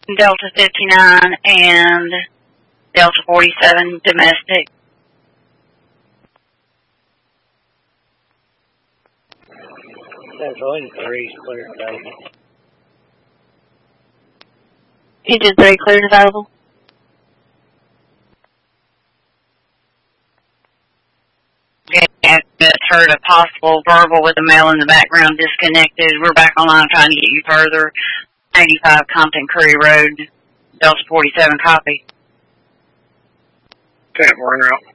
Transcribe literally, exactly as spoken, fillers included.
Delta fifty-nine and Delta forty-seven domestic. There's only three clear available. Engine three cleared available. Yeah, just heard a possible verbal with a male in the background disconnected. We're back online trying to get you further. eighty-five Compton Curry Road, Delta forty-seven, copy. Okay, we're en route.